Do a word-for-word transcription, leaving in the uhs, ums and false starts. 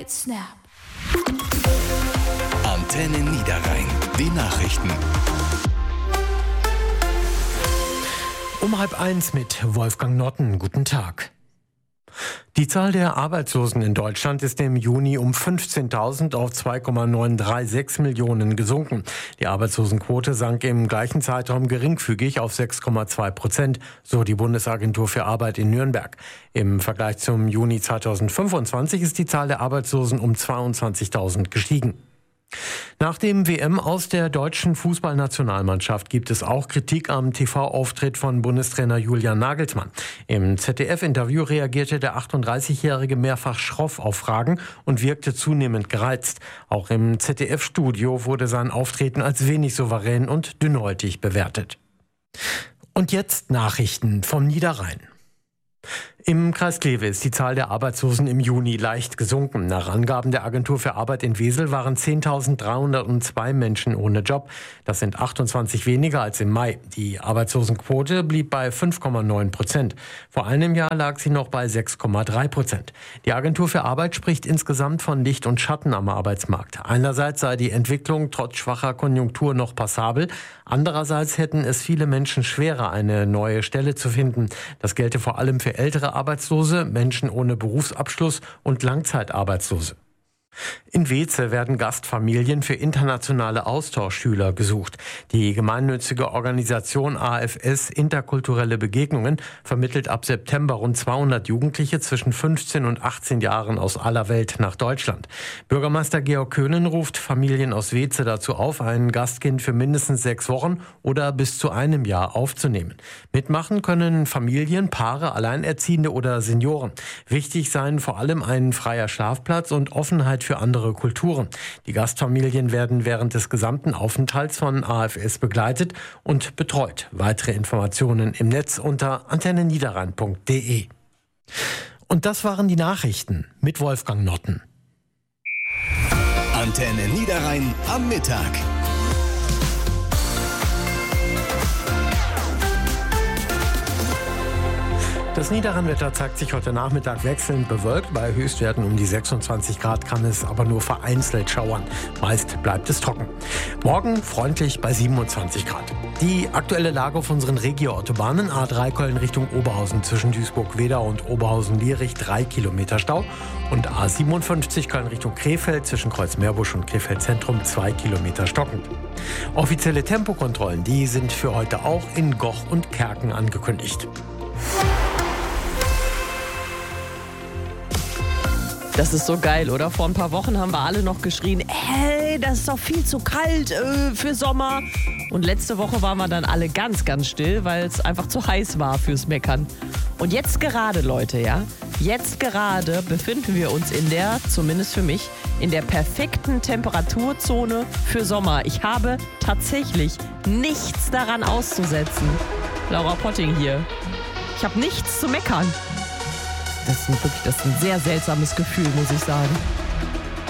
Snap. Antenne Niederrhein. Die Nachrichten. Um halb eins mit Wolfgang Notten. Guten Tag. Die Zahl der Arbeitslosen in Deutschland ist im Juni um fünfzehntausend auf zwei Komma neun drei sechs Millionen gesunken. Die Arbeitslosenquote sank im gleichen Zeitraum geringfügig auf sechs Komma zwei Prozent, so die Bundesagentur für Arbeit in Nürnberg. Im Vergleich zum Juni zweitausendfünfundzwanzig ist die Zahl der Arbeitslosen um zweiundzwanzigtausend gestiegen. Nach dem W M aus der deutschen Fußballnationalmannschaft gibt es auch Kritik am T V-Auftritt von Bundestrainer Julian Nagelsmann. Im Z D F-Interview reagierte der achtunddreißigjährige mehrfach schroff auf Fragen und wirkte zunehmend gereizt. Auch im Z D F-Studio wurde sein Auftreten als wenig souverän und dünnhäutig bewertet. Und jetzt Nachrichten vom Niederrhein. Im Kreis Kleve ist die Zahl der Arbeitslosen im Juni leicht gesunken. Nach Angaben der Agentur für Arbeit in Wesel waren zehntausenddreihundertzwei Menschen ohne Job. Das sind achtundzwanzig weniger als im Mai. Die Arbeitslosenquote blieb bei fünf Komma neun Prozent. Vor einem Jahr lag sie noch bei sechs Komma drei Prozent. Die Agentur für Arbeit spricht insgesamt von Licht und Schatten am Arbeitsmarkt. Einerseits sei die Entwicklung trotz schwacher Konjunktur noch passabel. Andererseits hätten es viele Menschen schwerer, eine neue Stelle zu finden. Das gelte vor allem für ältere Arbeitslose, Menschen ohne Berufsabschluss und Langzeitarbeitslose. In Weeze werden Gastfamilien für internationale Austauschschüler gesucht. Die gemeinnützige Organisation A F S Interkulturelle Begegnungen vermittelt ab September rund zweihundert Jugendliche zwischen fünfzehn und achtzehn Jahren aus aller Welt nach Deutschland. Bürgermeister Georg Köhnen ruft Familien aus Weeze dazu auf, ein Gastkind für mindestens sechs Wochen oder bis zu einem Jahr aufzunehmen. Mitmachen können Familien, Paare, Alleinerziehende oder Senioren. Wichtig seien vor allem ein freier Schlafplatz und Offenheit für andere Kulturen. Die Gastfamilien werden während des gesamten Aufenthalts von A F S begleitet und betreut. Weitere Informationen im Netz unter antenne niederrhein punkt de. Und das waren die Nachrichten mit Wolfgang Notten. Antenne Niederrhein am Mittag. Das Niederrhein-Wetter zeigt sich heute Nachmittag wechselnd bewölkt. Bei Höchstwerten um die sechsundzwanzig Grad kann es aber nur vereinzelt schauern. Meist bleibt es trocken. Morgen freundlich bei siebenundzwanzig Grad. Die aktuelle Lage auf unseren Regio-Autobahnen: A drei Köln Richtung Oberhausen zwischen Duisburg-Wedau und Oberhausen-Lierich drei Kilometer Stau. Und A siebenundfünfzig Köln Richtung Krefeld zwischen Kreuzmeerbusch und Krefeld Zentrum zwei Kilometer stockend. Offizielle Tempokontrollen, die sind für heute auch in Goch und Kerken angekündigt. Das ist so geil, oder? Vor ein paar Wochen haben wir alle noch geschrien, hey, das ist doch viel zu kalt äh, für Sommer. Und letzte Woche waren wir dann alle ganz, ganz still, weil es einfach zu heiß war fürs Meckern. Und jetzt gerade, Leute, ja, jetzt gerade befinden wir uns in der, zumindest für mich, in der perfekten Temperaturzone für Sommer. Ich habe tatsächlich nichts daran auszusetzen. Laura Potting hier. Ich habe nichts zu meckern. Das ist, wirklich, das ist ein sehr seltsames Gefühl, muss ich sagen.